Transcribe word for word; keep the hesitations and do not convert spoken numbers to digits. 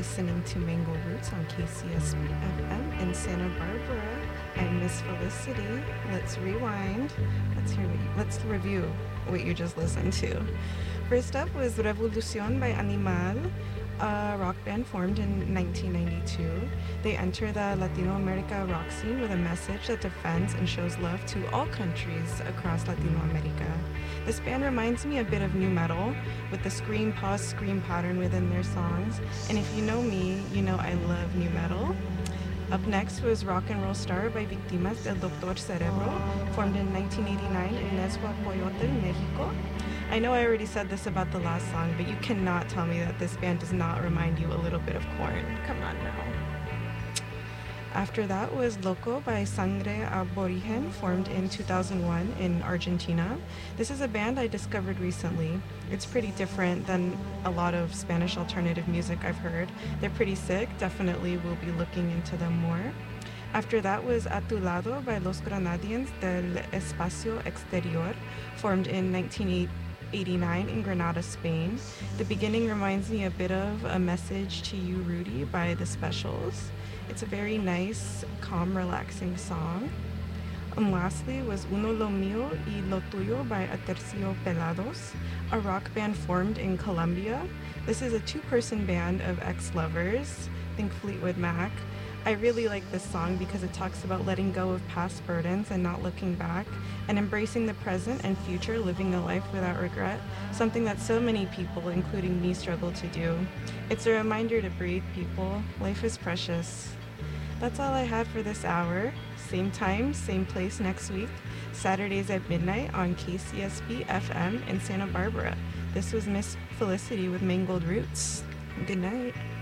listening to Mango Roots on K C S B F M in Santa Barbara. I'm Miss Felicity. Let's rewind. Let's hear what you, let's review what you just listened to. First up was Revolucion by Animal, a rock band formed in nineteen ninety-two. They enter the Latino America rock scene with a message that defends and shows love to all countries across Latino America. This band reminds me a bit of nu metal, with the scream pause scream pattern within their songs. And if you know me, you know I love nu metal. Up next was Rock and Roll Star by Víctimas del Doctor Cerebro, formed in nineteen eighty-nine in Nezahualcóyotl, Mexico. I know I already said this about the last song, but you cannot tell me that this band does not remind you a little bit of Korn. Come on now. After that was Loco by Sangre Aborigen, formed in two thousand one in Argentina. This is a band I discovered recently. It's pretty different than a lot of Spanish alternative music I've heard. They're pretty sick, definitely will be looking into them more. After that was A Tu Lado by Los Granadians del Espacio Exterior, formed in nineteen eighty-nine in Granada, Spain. The beginning reminds me a bit of A Message to You, Rudy by The Specials. It's a very nice, calm, relaxing song. And lastly was Uno Lo Mío y Lo Tuyo by Aterciopelados, a rock band formed in Colombia. This is a two-person band of ex-lovers, think Fleetwood Mac. I really like this song because it talks about letting go of past burdens and not looking back, and embracing the present and future, living a life without regret, something that so many people, including me, struggle to do. It's a reminder to breathe, people. Life is precious. That's all I had for this hour. Same time, same place next week, Saturdays at midnight on K C S B F M in Santa Barbara. This was Miss Felicity with Mangled Roots. Good night.